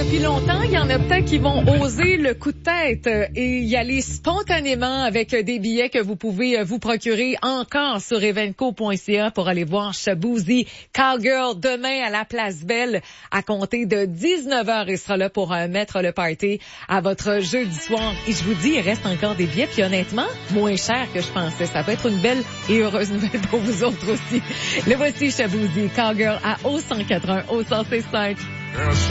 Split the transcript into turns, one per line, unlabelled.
depuis longtemps. Il y en a peut-être qui vont oser le coup de tête et y aller spontanément avec des billets que vous pouvez vous procurer encore sur evenco.ca pour aller voir Shaboozey Cowgirl demain à la Place Belle à compter de 19h. Il sera là pour mettre le party à votre jeudi soir. Et je vous dis, il reste encore des billets, puis honnêtement, moins cher que je pensais. Ça peut être une belle et heureuse nouvelle pour vous autres aussi. Le voici, Shaboozey Cowgirl à O181, O165.